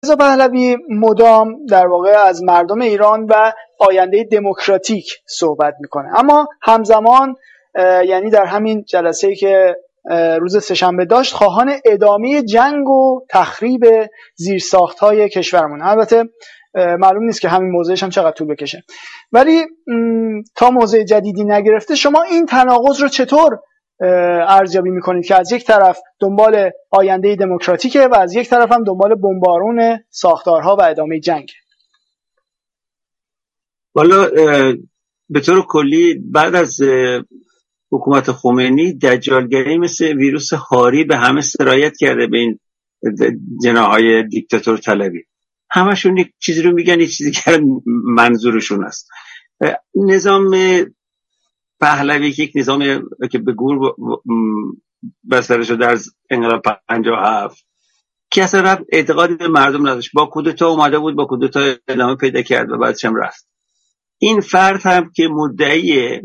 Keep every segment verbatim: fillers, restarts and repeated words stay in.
رضا پهلوی مدام در واقع از مردم ایران و آینده دموکراتیک صحبت میکنه، اما همزمان یعنی در همین جلسه‌ای که روز سه‌شنبه داشت خواهان ادامه جنگ و تخریب زیرساخت‌های کشورمون. البته معلوم نیست که همین موضوعش هم چقدر طول بکشه، ولی تا موضوع جدیدی نگرفته شما این تناقض رو چطور ارزیابی میکنید که از یک طرف دنبال آینده دموکراتیکه و از یک طرف هم دنبال بمبارون ساختارها و ادامه جنگ؟ والا به طور کلی بعد از حکومت خمینی دجالگری مثل ویروس هاری به همه سرایت کرده، به این جناحهای دیکتاتور طلبی. همشون یک چیزی رو میگن، یک چیزی که منظورشون است. نظام پهلوی که یک نظام که به گور بستر شده در انقلاب پنجاه و هفت که اصلا اعتقادی به مردم نداشت، با کودتا اومده بود، با کودتا ادامه پیدا کرد و بعدش هم رفت. این فرد هم که مدعی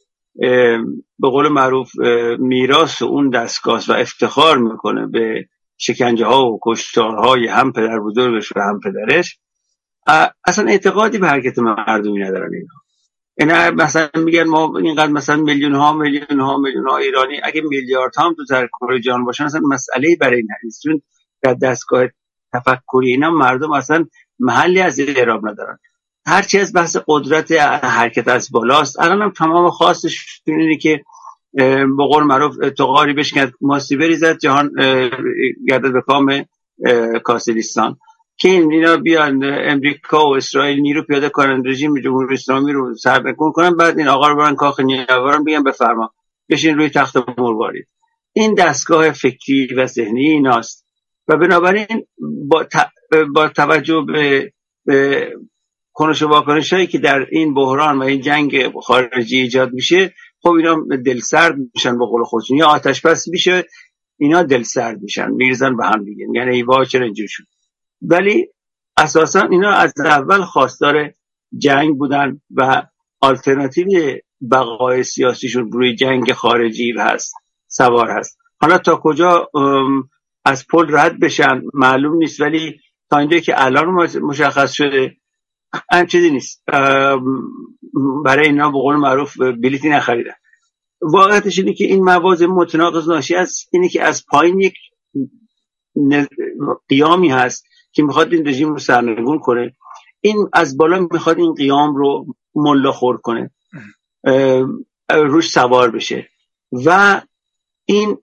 به قول معروف میراث اون دستگاه و افتخار میکنه به شکنجه ها و کشتارهای هم پدر بزرگش و هم پدرش، اصلا اعتقادی به حرکت مردمی ندارن. اینا اینا مثلا میگن ما اینقدر مثلا میلیون ها میلیون ها میلیون ها ایرانی، اگه میلیارد ها هم تو سرکوره جان باشن اصلا مسئله برای این نیست، چون در دستگاه تفکری اینا مردم اصلا محلی از اعراب ندارن. هرچی از بحث قدرت حرکت از بالاست. الان هم تمام خواستش اینه که به قول معروف تقاری بشکند ماسی بریزد جهان گردد به کام کاسلیستان، که اینا بیان امریکا و اسرائیل نیرو پیاده کنن، رژیم جمهوری اسلامی رو سرنگون کنن، بعد این آقا رو برن کاخ نیاوران بگن بفرما بشین روی تخت مروارید. این دستگاه فکری و ذهنی ایناست و بنابراین با, با توجه به, به کنش و واکنش هایی که در این بحران و این جنگ خارجی ایجاد میشه، خب اینا دلسرد میشن، به قول خودشون یا آتش بس میشه، اینا دلسرد میشن، میرزن به هم دیگه، یعنی ای وای چرا اینجوری شد. ولی اساسا اینا از اول خواستار جنگ بودن و آلترناتیو بقای سیاسیشون روی جنگ خارجی هست، سوار هست. حالا تا کجا از پل رد بشن معلوم نیست، ولی تا اینجا که الان مشخص شده این چیزی نیست، برای اینا به قول معروف بلیتی نخریدن. واقعیتش اینه که این مواضع متناقض ناشی از اینه که از پایین یک قیامی هست که میخواد این رژیم رو سرنگون کنه، این از بالا میخواد این قیام رو ملا خور کنه، روش سوار بشه و این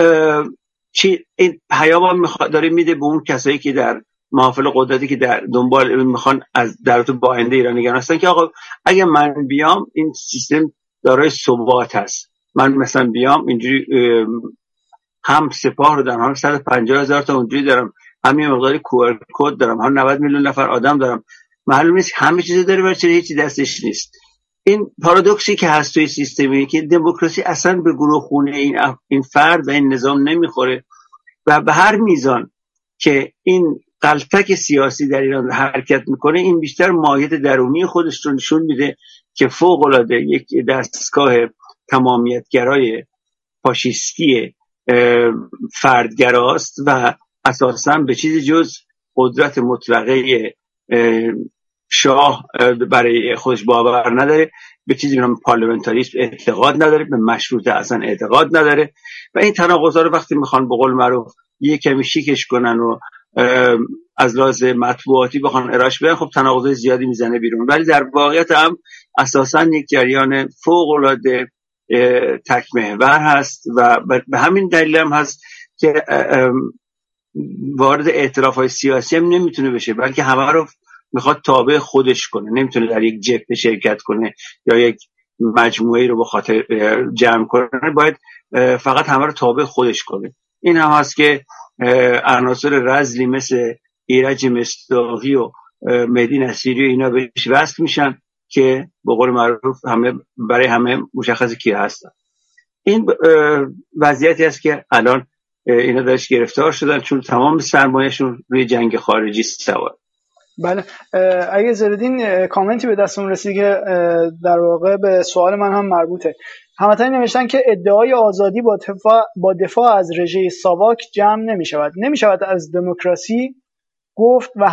چی این پیام میخواد داره میده به اون کسایی که در محافل قدرتی که در دنبال میخوان از در تو با آینده ایران نگران هستن که آقا اگه من بیام این سیستم دارای ثبات هست، من مثلا بیام اینجوری هم سپاه رو دارم، هم صد و پنجاه هزار تا اونجوری دارم، هم یه مقداری کوار کد دارم، هم نود میلیون نفر آدم دارم، معلوم نیست همه چیز داره ولی چرا هیچی دستش نیست. این پارادوکسی که هست توی سیستمی که دموکراسی اصلا به گروه خونه این این فرد و این نظام نمیخوره و به هر میزان که این غلطک سیاسی در ایران حرکت میکنه، این بیشتر ماهیت درونی خودش رو نشون میده که فوق العاده یک دستگاه تمامیتگرای فاشیستی فردگراست و اساساً به چیزی جز قدرت مطلقه شاه برای خودش باور نداره، به چیزی به نام پارلمانتاریسم اعتقاد نداره، به مشروطه اصلا اعتقاد نداره و این تناقضا رو وقتی میخوان به قول معروف یک کمی شیکش کنن و از لحاظ مطبوعاتی بخوان ارائهش بدن، خب تناقضای زیادی میزنه بیرون، ولی در واقعیت هم اساساً یک جریان فوق العاده تک محور هست و به همین دلیل هم هست که وارد اعتراف‌های سیاسی هم نمیتونه بشه، بلکه همه رو میخواد تابع خودش کنه، نمیتونه در یک جبهه شرکت کنه یا یک مجموعه رو به خاطر جمع کنه، باید فقط همه رو تابع خودش کنه. این هم هست که عناصر رذلی مثل ایرج مصداقی و مهدی نصیری و اینا بهش وصل میشن که به قول معروف همه برای همه مشخصه کی هستن. این وضعیتی است که الان اینا درش گرفتار شدن چون تمام سرمایه‌شون روی جنگ خارجی سوار. بله، اگه زردین کامنتی به دستمون رسید که در واقع به سوال من هم مربوطه. همتایی نوشتن که ادعای آزادی با دفاع, با دفاع از رژه ساواک جمع نمی شود. نمی شود از دموکراسی گفت و